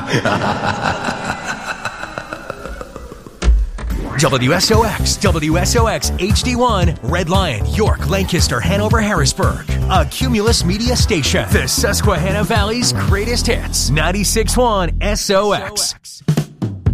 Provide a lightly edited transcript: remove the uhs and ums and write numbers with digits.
WSOX, WSOX HD1, Red Lion, York, Lancaster, Hanover, Harrisburg. A Cumulus Media station. The Susquehanna Valley's greatest hits. 96.1 SOX.